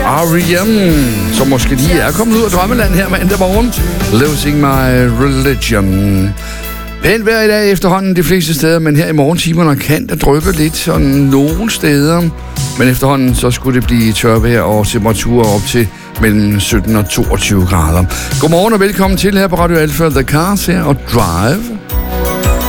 R.E.M., som måske lige er kommet ud af drømmeland her mandag morgen. Losing My Religion. Pænt vejr i dag efterhånden de fleste steder, men her i morgentimerne kan der dryppe lidt sådan nogle steder. Men efterhånden så skulle det blive tørvejr og temperaturer op til mellem 17 og 22 grader. Godmorgen og velkommen til her på Radio Alfa, The Cars her og Drive.